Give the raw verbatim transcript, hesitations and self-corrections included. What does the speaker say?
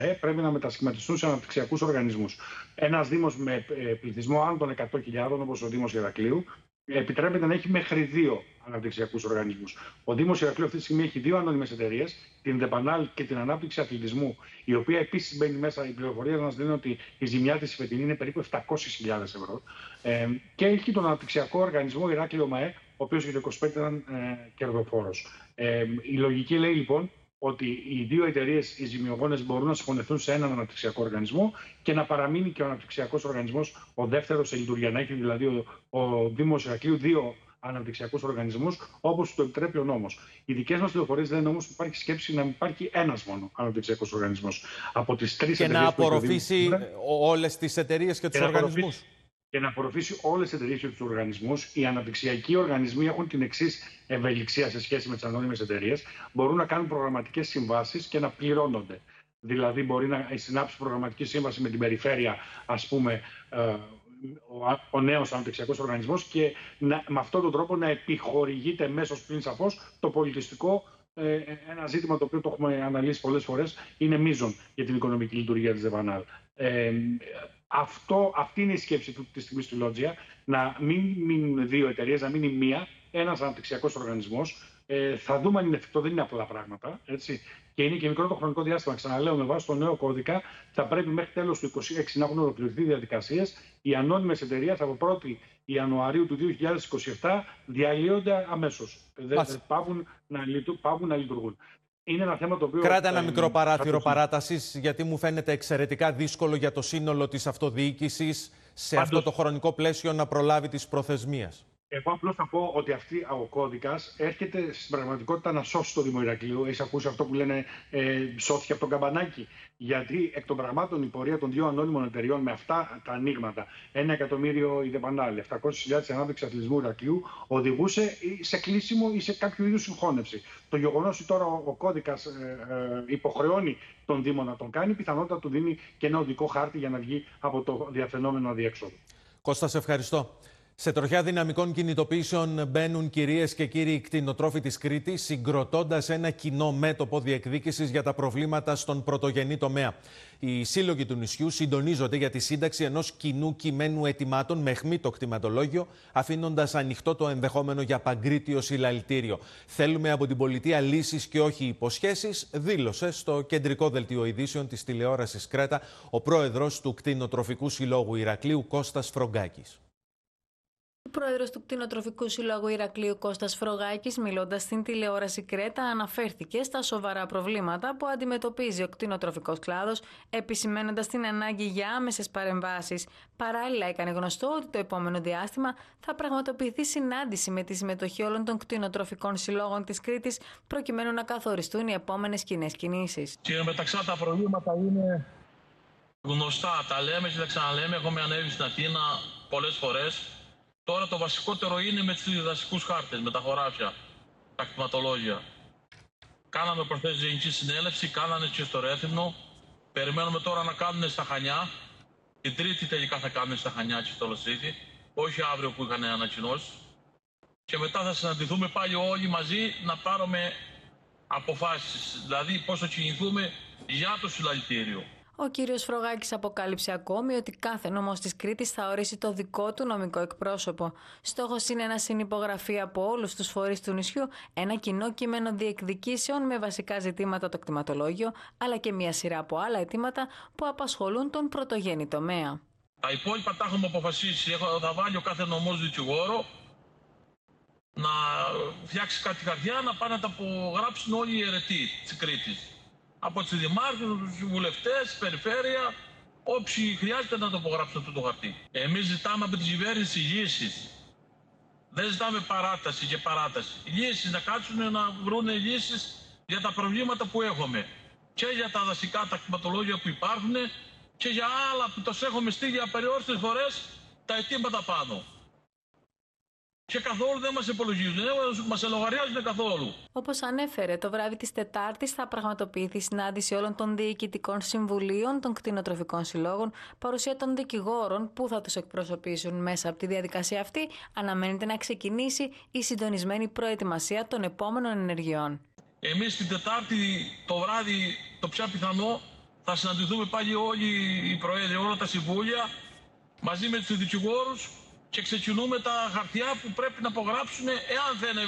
πρέπει να μετασχηματιστούν σε αναπτυξιακούς οργανισμούς. Ένας Δήμος με πληθυσμό άνω των εκατό χιλιάδων, όπως ο Δήμος Ηρακλείου, επιτρέπεται να έχει μέχρι δύο αναπτυξιακούς οργανισμούς. Ο Δήμος Ηρακλείου αυτή τη στιγμή έχει δύο ανώνυμες εταιρείες, την Δεπανάλ και την Ανάπτυξη Αθλητισμού, η οποία επίσης μπαίνει μέσα. Οι πληροφορίες μας λένε ότι η ζημιά της φετινή είναι περίπου επτακόσιες χιλιάδες ευρώ. Ε, και έχει τον αναπτυξιακό οργανισμό Ηράκλειο ΜΑΕ, ο οποίος για το είκοσι πέντε ήταν ε, κερδοφόρος. Ε, η λογική λέει λοιπόν ότι οι δύο εταιρείες, οι ζημιογόνες, μπορούν να συγχωνευτούν σε έναν αναπτυξιακό οργανισμό και να παραμείνει και ο αναπτυξιακός οργανισμός ο δεύτερος σε λειτουργία. Να έχει δηλαδή ο, ο Δήμος Ηρακλείου δύο αναπτυξιακούς οργανισμούς, όπως το επιτρέπει ο νόμος. Οι δικές μας πληροφορίες λένε όμως ότι υπάρχει σκέψη να υπάρχει ένας μόνο αναπτυξιακός οργανισμός. Από τις τρεις και να απορροφήσει όλες τις εταιρείες και τους και οργανισμούς. Και να απορροφήσει όλες τις εταιρείες και τους οργανισμούς. Οι αναπτυξιακοί οργανισμοί έχουν την εξής ευελιξία σε σχέση με τις ανώνυμες εταιρείες. Μπορούν να κάνουν προγραμματικές συμβάσεις και να πληρώνονται. Δηλαδή, μπορεί να συνάψει προγραμματική σύμβαση με την περιφέρεια, ας πούμε, ο, ο νέος αναπτυξιακός οργανισμός, και να, με αυτόν τον τρόπο να επιχορηγείται μέσως πλην σαφώς το πολιτιστικό. Ε, ένα ζήτημα το οποίο το έχουμε αναλύσει πολλές φορές, είναι μείζον για την οικονομική λειτουργία της Δεπανάλ. Ε, αυτό, αυτή είναι η σκέψη του, της στιγμής του Λότζια, να μην μείνουν δύο εταιρείες, να μείνει μία, ένας αναπτυξιακός οργανισμός. Ε, θα δούμε αν είναι εφικτό, δεν είναι απλά πράγματα. Έτσι. Και είναι και μικρό το χρονικό διάστημα. Ξαναλέω, με βάση το νέο κώδικα, θα πρέπει μέχρι τέλος του είκοσι έξι να έχουν ολοκληρωθεί διαδικασίες. Οι ανώνυμες εταιρείες από πρώτη Ιανουαρίου του δύο χιλιάδες είκοσι επτά διαλύονται αμέσως. Δεν πάβουν να, πάβουν να λειτουργούν. Είναι ένα θέμα το οποίο. Κράτα ένα μικρό παράθυρο παράτασης, γιατί μου φαίνεται εξαιρετικά δύσκολο για το σύνολο της αυτοδιοίκησης σε Πάντως... αυτό το χρονικό πλαίσιο να προλάβει τις προθεσμίες. Εγώ απλώς θα πω ότι αυτή ο κώδικας έρχεται στην πραγματικότητα να σώσει το Δήμο Ηρακλείου. Έχεις ακούσει αυτό που λένε ε, σώθηκε από τον καμπανάκι? Γιατί εκ των πραγμάτων η πορεία των δύο ανώνυμων εταιριών με αυτά τα ανοίγματα, ένα εκατομμύριο η Δεπανάλ, επτακόσιες χιλιάδες ανάπτυξη αθλητισμού Ηρακλείου, οδηγούσε σε κλείσιμο ή σε κάποιο είδους συγχώνευση. Το γεγονός ότι τώρα ο, ο κώδικας ε, ε, υποχρεώνει τον Δήμο να τον κάνει, πιθανότατα του δίνει και ένα οδικό χάρτη για να βγει από το διαφαινόμενο αδιέξοδο. Κώστα, σε ευχαριστώ. Σε τροχιά δυναμικών κινητοποιήσεων μπαίνουν, κυρίες και κύριοι, κτηνοτρόφοι της Κρήτης, συγκροτώντας ένα κοινό μέτωπο διεκδίκησης για τα προβλήματα στον πρωτογενή τομέα. Οι σύλλογοι του νησιού συντονίζονται για τη σύνταξη ενός κοινού κειμένου αιτημάτων με αιχμή το κτηματολόγιο, αφήνοντας ανοιχτό το ενδεχόμενο για παγκρίτιο συλλαλητήριο. Θέλουμε από την πολιτεία λύσεις και όχι υποσχέσεις, δήλωσε στο κεντρικό δελτίο ειδήσεων της τηλεόρασης Κρέτα ο πρόεδρος του Κτηνοτροφικού Συλλόγου Ηρακλείου, Κώστας Φρογκάκης. Ο πρόεδρος του Κτηνοτροφικού Συλλόγου Ηρακλείου, Κώστας Φρογκάκης, μιλώντας στην τηλεόραση Κρέτα, αναφέρθηκε στα σοβαρά προβλήματα που αντιμετωπίζει ο κτηνοτροφικός κλάδος, επισημαίνοντας την ανάγκη για άμεσες παρεμβάσεις. Παράλληλα, έκανε γνωστό ότι το επόμενο διάστημα θα πραγματοποιηθεί συνάντηση με τη συμμετοχή όλων των κτηνοτροφικών συλλόγων της Κρήτης, προκειμένου να καθοριστούν οι επόμενες κοινές κινήσεις. Και μεταξύ τα προβλήματα είναι γνωστά. Τα λέμε και τα ξαναλέμε. Έχουμε ανέβει στην Αθήνα πολλές φορές. Τώρα το βασικότερο είναι με τους διδασκικούς χάρτες, με τα χωράφια, τα κτηματολόγια. Κάναμε προχθές γενική συνέλευση, κάνανε και στο Ρέθυμνο. Περιμένουμε τώρα να κάνουν στα Χανιά. Την Τρίτη τελικά θα κάνουν στα Χανιά και στο Λοσίτη, όχι αύριο που είχαν ανακοινώσει. Και μετά θα συναντηθούμε πάλι όλοι μαζί να πάρουμε αποφάσεις, δηλαδή πώς θα κινηθούμε για το συλλαλητήριο. Ο κύριος Φρογκάκης αποκάλυψε ακόμη ότι κάθε νομός της Κρήτης θα ορίσει το δικό του νομικό εκπρόσωπο. Στόχος είναι να συνυπογραφεί από όλους τους φορείς του νησιού ένα κοινό κείμενο διεκδικήσεων με βασικά ζητήματα το κτηματολόγιο, αλλά και μια σειρά από άλλα αιτήματα που απασχολούν τον πρωτογενή τομέα. Τα υπόλοιπα τα έχουμε αποφασίσει. Θα βάλει ο κάθε νομός δικηγόρο να φτιάξει κάτι χαρτιά, να πάνε να τα απογράψουν όλοι οι αιρετοί της Κρήτης. Από τους δημάρχους, τους βουλευτές, περιφέρεια, όποιοι χρειάζεται να το απογράψουν αυτό το χαρτί. Εμείς ζητάμε από την κυβέρνηση λύσεις. Δεν ζητάμε παράταση και παράταση. Λύσεις, να κάτσουν να βρουν λύσεις για τα προβλήματα που έχουμε. Και για τα δασικά, τα κτηματολόγια που υπάρχουν και για άλλα που τους έχουμε στείλει απεριόριστες φορές τα αιτήματα πάνω. Και καθόλου δεν μας υπολογίζουν, δεν μας λογαριάζουν καθόλου. Όπως ανέφερε, το βράδυ της Τετάρτης θα πραγματοποιηθεί συνάντηση όλων των διοικητικών συμβουλίων των κτηνοτροφικών συλλόγων, παρουσία των δικηγόρων που θα τους εκπροσωπήσουν. Μέσα από τη διαδικασία αυτή αναμένεται να ξεκινήσει η συντονισμένη προετοιμασία των επόμενων ενεργειών. Εμείς την Τετάρτη το βράδυ, το πιο πιθανό, θα συναντηθούμε πάλι όλοι οι προέδροι, όλα τα συμβούλια, μαζί με τους δικηγόρους και ξεκινούμε τα χαρτιά που πρέπει να απογράψουν εάν δεν